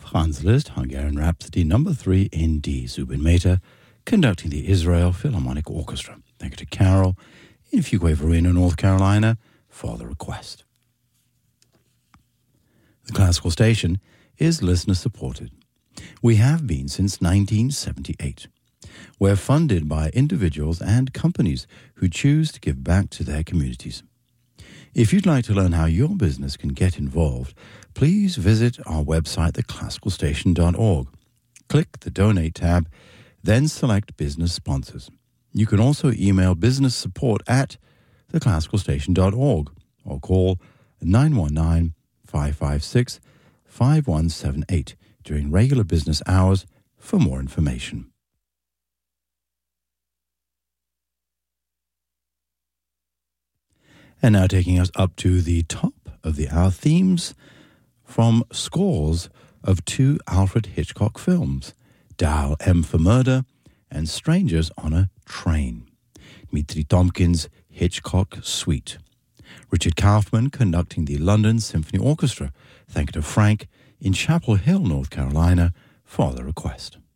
Franz Liszt, Hungarian Rhapsody No. 3 in D. Zubin Mehta, conducting the Israel Philharmonic Orchestra. Thank you to Carol in Fuquay-Varina, North Carolina, for the request. The Classical Station is listener-supported. We have been since 1978. We're funded by individuals and companies who choose to give back to their communities. If you'd like to learn how your business can get involved, please visit our website, theclassicalstation.org. Click the Donate tab, then select Business Sponsors. You can also email businesssupport@theclassicalstation.org or call 919-556-5178 during regular business hours for more information. And now taking us up to the top of the hour, themes from scores of two Alfred Hitchcock films, Dial M for Murder and Strangers on a Train. Dmitri Tompkins' Hitchcock Suite. Richard Kaufman conducting the London Symphony Orchestra. Thank you to Frank in Chapel Hill, North Carolina, for the request.